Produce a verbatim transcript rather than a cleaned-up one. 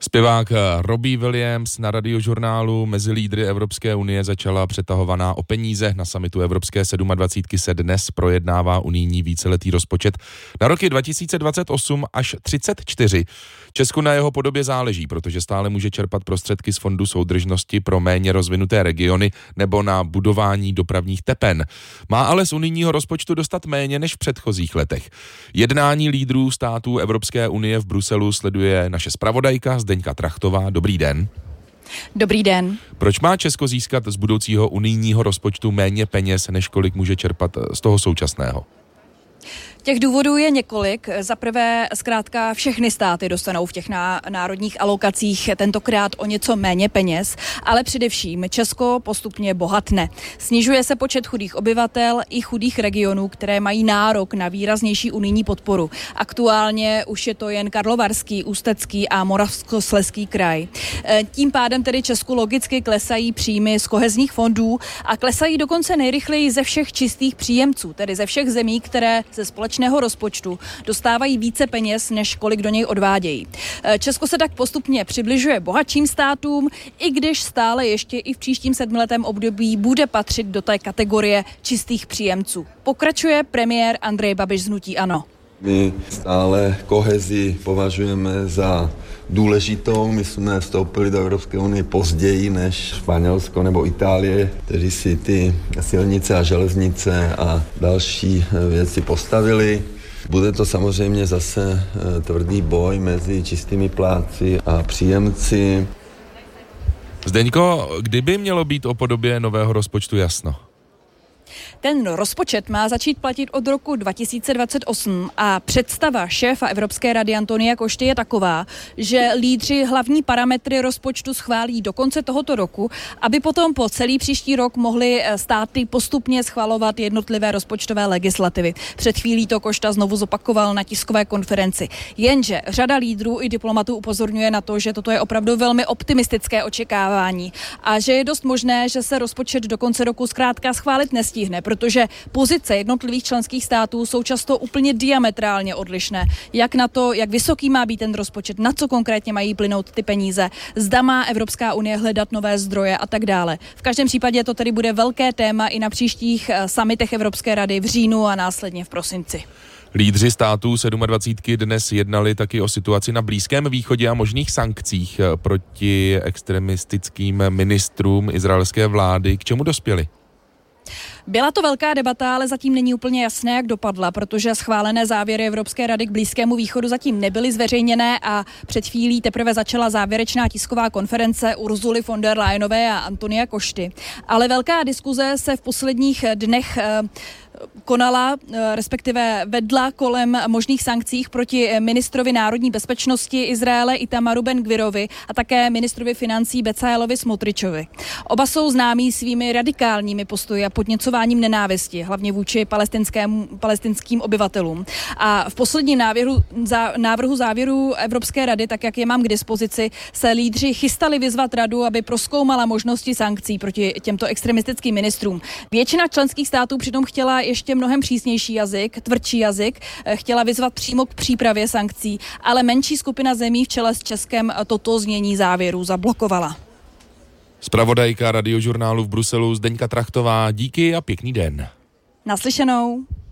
Zpěvák Robbie Williams na Radiožurnálu. Mezi lídry Evropské unie začala přetahovaná o peníze. Na summitu Evropské sedmadvacítky se dnes projednává unijní víceletý rozpočet na roky dva tisíce dvacet osm až třicet čtyři. Česku na jeho podobě záleží, protože stále může čerpat prostředky z Fondu soudržnosti pro méně rozvinuté regiony nebo na budování dopravních tepen. Má ale z unijního rozpočtu dostat méně než v předchozích letech. Jednání lídrů států Evropské unie v Bruselu sleduje naše zpravodajka Zdeňka Trachtová. Dobrý den. Dobrý den. Proč má Česko získat z budoucího unijního rozpočtu méně peněz, než kolik může čerpat z toho současného? Těch důvodů je několik. Za prvé, zkrátka všechny státy dostanou v těch ná, národních alokacích tentokrát o něco méně peněz, ale především Česko postupně bohatne. Snižuje se počet chudých obyvatel i chudých regionů, které mají nárok na výraznější unijní podporu. Aktuálně už je to jen Karlovarský, Ústecký a Moravskoslezský kraj. Tím pádem tedy Česku logicky klesají příjmy z kohezních fondů a klesají dokonce nejrychleji ze všech čistých příjemců, tedy ze všech zemí, které ze společného rozpočtu dostávají více peněz, než kolik do něj odvádějí. Česko se tak postupně přibližuje bohatším státům, i když stále ještě i v příštím sedmiletém období bude patřit do té kategorie čistých příjemců. Pokračuje premiér Andrej Babiš z hnutí ANO. My stále kohezi považujeme za důležitou. My jsme vstoupili do Evropské unie později než Španělsko nebo Itálie, kteří si ty silnice a železnice a další věci postavili. Bude to samozřejmě zase tvrdý boj mezi čistými plátci a příjemci. Zdeňko, kdyby mělo být o podobě nového rozpočtu jasno? Ten rozpočet má začít platit od roku dva tisíce dvacet osm a představa šéfa Evropské rady Antonia Cošty je taková, že lídři hlavní parametry rozpočtu schválí do konce tohoto roku, aby potom po celý příští rok mohly státy postupně schvalovat jednotlivé rozpočtové legislativy. Před chvílí to Cošta znovu zopakoval na tiskové konferenci. Jenže řada lídrů i diplomatů upozorňuje na to, že toto je opravdu velmi optimistické očekávání a že je dost možné, že se rozpočet do konce roku zkrátka schválit nestihne, protože pozice jednotlivých členských států jsou často úplně diametrálně odlišné. Jak na to, jak vysoký má být ten rozpočet, na co konkrétně mají plynout ty peníze, zda má Evropská unie hledat nové zdroje a tak dále. V každém případě to tedy bude velké téma i na příštích summitech Evropské rady v říjnu a následně v prosinci. Lídři států sedmadvacítky dnes jednali taky o situaci na Blízkém východě a možných sankcích proti extremistickým ministrům izraelské vlády. K čemu dospěli? Byla to velká debata, ale zatím není úplně jasné, jak dopadla, protože schválené závěry Evropské rady k Blízkému východu zatím nebyly zveřejněné a před chvílí teprve začala závěrečná tisková konference Ursuly von der Leyenové a Antonia Cošty. Ale velká diskuze se v posledních dnech eh, konala, respektive vedla kolem možných sankcích proti ministrovi národní bezpečnosti Izraele Itamaru Ben-Gvirovi a také ministrovi financí Bezalelovi Smotričovi. Oba jsou známí svými radikálními postoji a podněcováním nenávisti, hlavně vůči palestinským obyvatelům. A v posledním návrhu, zá, návrhu závěrů Evropské rady, tak jak je mám k dispozici, se lídři chystali vyzvat radu, aby prozkoumala možnosti sankcí proti těmto extremistickým ministrům. Většina členských států přitom chtěla ještě mnohem přísnější jazyk, tvrdší jazyk, chtěla vyzvat přímo k přípravě sankcí, ale menší skupina zemí v čele s Českem toto znění závěrů zablokovala. Zpravodajka Radiožurnálu v Bruselu Zdeňka Trachtová, díky a pěkný den. Naslyšenou.